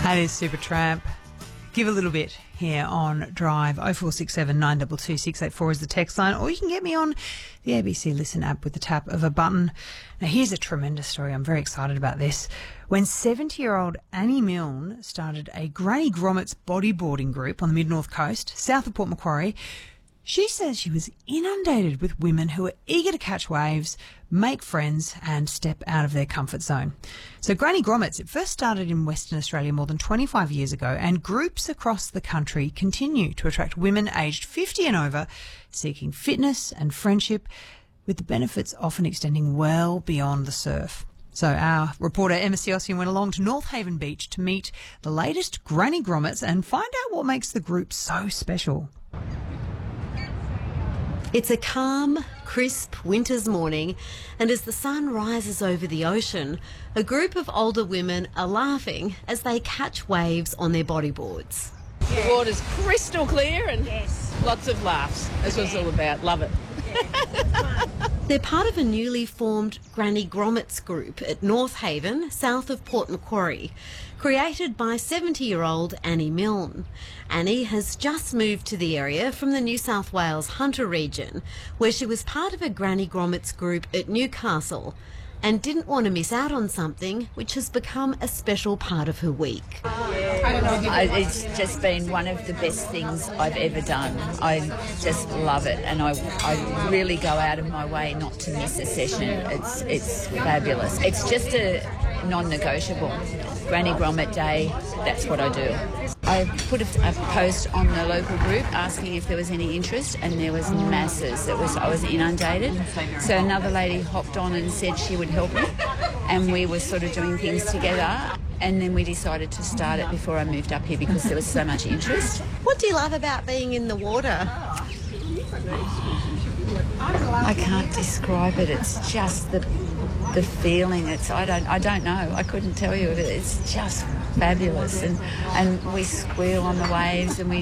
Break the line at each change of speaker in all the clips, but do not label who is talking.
That is Supertramp. Give a little bit here on Drive. 0467 922 684 is the text line, or you can get me on the ABC Listen app with the tap of a button. Now, here's a tremendous story. I'm very excited about this. When 70-year-old Annie Milne started a Granny Gromit's bodyboarding group on the mid-north coast, south of Port Macquarie, she says she was inundated with women who are eager to catch waves, make friends and step out of their comfort zone. So Granny Gromit's, it first started in Western Australia more than 25 years ago, and groups across the country continue to attract women aged 50 and over seeking fitness and friendship, with the benefits often extending well beyond the surf. So our reporter Emma Siosian went along to North Haven Beach to meet the latest Granny Gromit's and find out what makes the group so special.
It's a calm, crisp winter's morning, and as the sun rises over the ocean, a group of older women are laughing as they catch waves on their bodyboards.
The water's crystal clear and lots of laughs. That's what it's all about. Love it.
They're part of a newly formed Granny Gromit's group at North Haven, south of Port Macquarie, created by 70-year-old Annie Milne. Annie has just moved to the area from the New South Wales Hunter region, where she was part of a Granny Gromit's group at Newcastle, and didn't want to miss out on something which has become a special part of her week.
It's just been one of the best things I've ever done. I just love it, and I really go out of my way not to miss a session. It's fabulous. It's just a non-negotiable. Granny Gromit Day, that's what I do. I put a post on the local group asking if there was any interest, and there was masses. I was inundated. So another lady hopped on and said she would help me, and we were sort of doing things together. And then we decided to start it before I moved up here because there was so much interest.
What do you love about being in the water?
I can't describe it. It's just the feeling. I don't know. I couldn't tell you. It's just fabulous, and we squeal on the waves, and we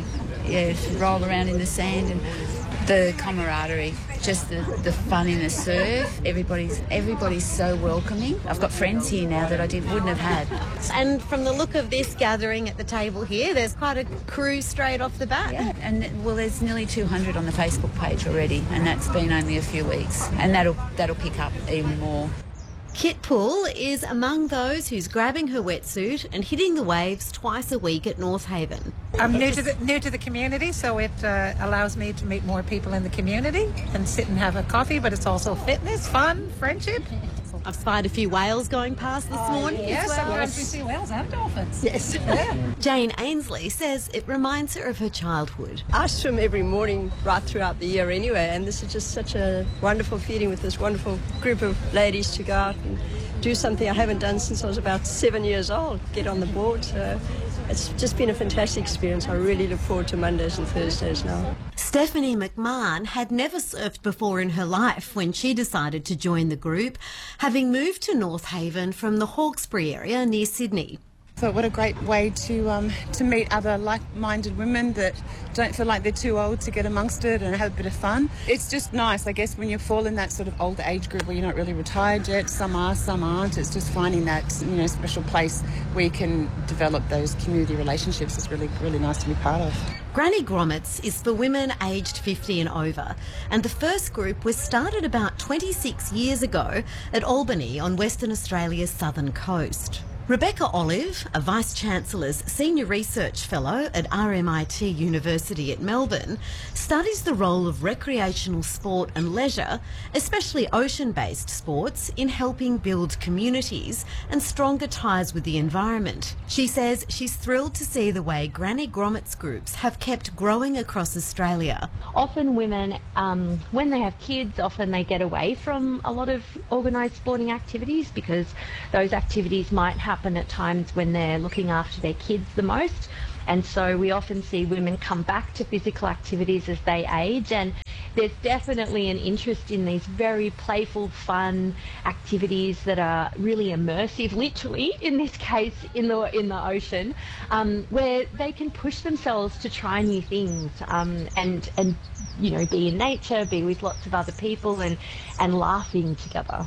roll around in the sand, and the camaraderie, just the fun in the surf. Everybody's so welcoming. I've got friends here now that I wouldn't have had.
And from the look of this gathering at the table here, there's quite a crew straight off the bat.
Yeah, and there's nearly 200 on the Facebook page already, and that's been only a few weeks, and that'll pick up even more.
Kit Poole is among those who's grabbing her wetsuit and hitting the waves twice a week at North Haven.
I'm new to the community, so it allows me to meet more people in the community and sit and have a coffee, but it's also fitness, fun, friendship.
I've spied a few whales going past this morning.
Yes,
as well.
sometimes we see whales and dolphins.
Yes.
Yeah.
Jane Ainsley says it reminds her of her childhood.
I swim every morning right throughout the year anyway, and this is just such a wonderful feeling with this wonderful group of ladies to go out and do something I haven't done since I was about 7 years old, get on the board. So it's just been a fantastic experience. I really look forward to Mondays and Thursdays now.
Stephanie McMahon had never surfed before in her life when she decided to join the group, having moved to North Haven from the Hawkesbury area near Sydney.
So what a great way to meet other like-minded women that don't feel like they're too old to get amongst it and have a bit of fun. It's just nice, I guess, when you fall in that sort of older age group where you're not really retired yet. Some are, some aren't. It's just finding that special place where you can develop those community relationships is really, really nice to be part of.
Granny Gromit's is for women aged 50 and over, and the first group was started about 26 years ago at Albany on Western Australia's southern coast. Rebecca Olive, a Vice-Chancellor's Senior Research Fellow at RMIT University at Melbourne, studies the role of recreational sport and leisure, especially ocean-based sports, in helping build communities and stronger ties with the environment. She says she's thrilled to see the way Granny Gromit's groups have kept growing across Australia.
Often women, when they have kids, often they get away from a lot of organised sporting activities because those activities might happen at times when they're looking after their kids the most. And so we often see women come back to physical activities as they age, and there's definitely an interest in these very playful, fun activities that are really immersive, literally, in this case, in the ocean, where they can push themselves to try new things and be in nature, be with lots of other people and laughing together.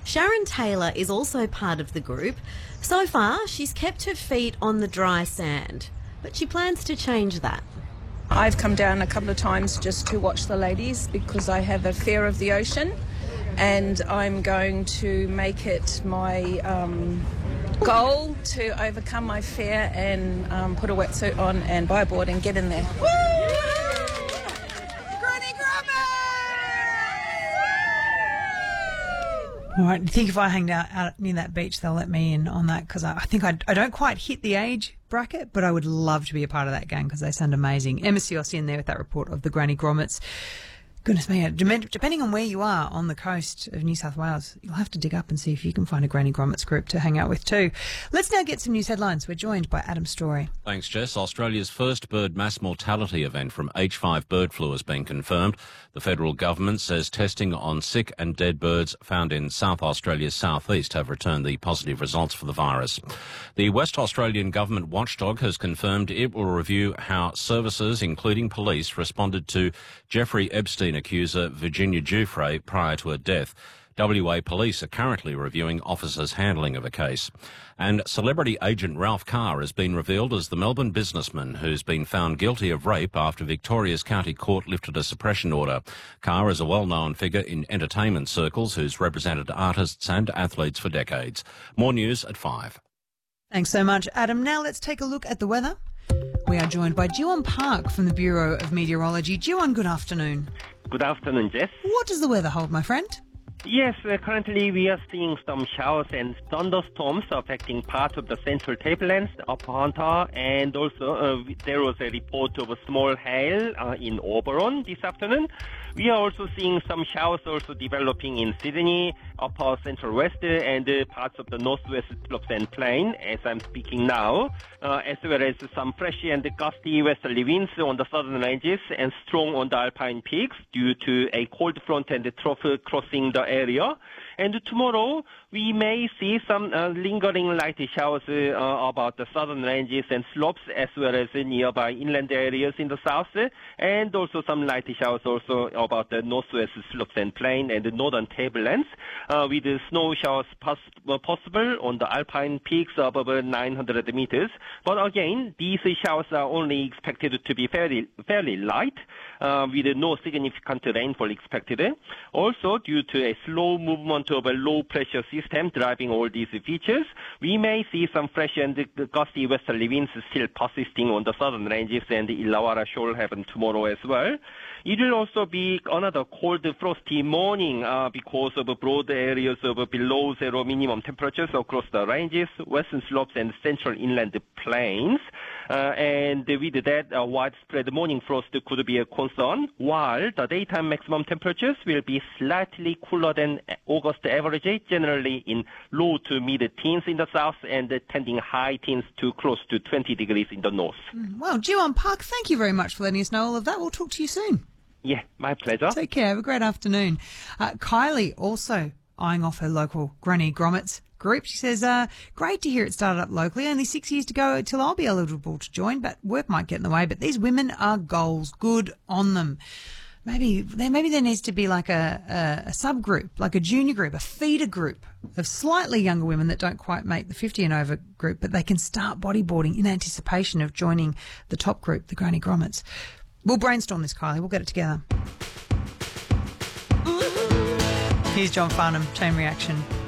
Sharon Taylor is also part of the group. So far, she's kept her feet on the dry sand, but she plans to change that.
I've come down a couple of times just to watch the ladies because I have a fear of the ocean, and I'm going to make it my goal to overcome my fear and put a wetsuit on and buy a board and get in there.
All right, I think if I hang out near that beach, they'll let me in on that, because I think I don't quite hit the age bracket, but I would love to be a part of that gang because they sound amazing. Emma Siossi in there with that report of the Granny Grommets. Goodness me, depending on where you are on the coast of New South Wales, you'll have to dig up and see if you can find a Granny Grommets group to hang out with too. Let's now get some news headlines. We're joined by Adam Story.
Thanks, Jess. Australia's first bird mass mortality event from H5 bird flu has been confirmed. The federal government says testing on sick and dead birds found in South Australia's southeast have returned the positive results for the virus. The West Australian government watchdog has confirmed it will review how services, including police, responded to Jeffrey Epstein accuser Virginia Giuffre prior to her death. WA police are currently reviewing officers' handling of a case. And celebrity agent Ralph Carr has been revealed as the Melbourne businessman who's been found guilty of rape after Victoria's County Court lifted a suppression order. Carr is a well-known figure in entertainment circles who's represented artists and athletes for decades. More news at 5.
Thanks so much, Adam. Now let's take a look at the weather. We are joined by Jiwon Park from the Bureau of Meteorology. Jiwon, good afternoon.
Good afternoon, Jess.
What does the weather hold, my friend?
Yes, currently we are seeing some showers and thunderstorms affecting parts of the central tablelands, Upper Hunter, and also there was a report of a small hail in Oberon this afternoon. We are also seeing some showers also developing in Sydney, Upper Central West, and parts of the Northwest Slopes and Plain as I'm speaking now, as well as some fresh and gusty westerly winds on the southern ranges and strong on the alpine peaks due to a cold front and the trough crossing the area. And tomorrow, we may see some lingering light showers about the southern ranges and slopes, as well as nearby inland areas in the south, and also some light showers also about the northwest slopes and plain and the northern tablelands, with snow showers possible on the alpine peaks above 900 meters. But again, these showers are only expected to be fairly light, with no significant rainfall expected. Also, due to a slow movement of a low-pressure system driving all these features, we may see some fresh and gusty westerly winds still persisting on the southern ranges and the Illawarra Shoalhaven tomorrow as well. It will also be another cold, frosty morning because of broad areas of below zero minimum temperatures across the ranges, western slopes and central inland plains. And with that, widespread morning frost could be a concern, while the daytime maximum temperatures will be slightly cooler than August average, generally in low to mid-teens in the south and tending high teens to close to 20 degrees in the north.
Well, Jiwon Park, thank you very much for letting us know all of that. We'll talk to you soon.
Yeah, my pleasure.
Take care. Have a great afternoon. Kylie also eyeing off her local Granny Grommets group. She says, great to hear it started up locally. Only 6 years to go till I'll be eligible to join, but work might get in the way. But these women are goals. Good on them. Maybe there needs to be like a subgroup, like a junior group, a feeder group of slightly younger women that don't quite make the 50 and over group, but they can start bodyboarding in anticipation of joining the top group, the Granny Grommets. We'll brainstorm this, Kylie. We'll get it together. Here's John Farnham, Chain Reaction.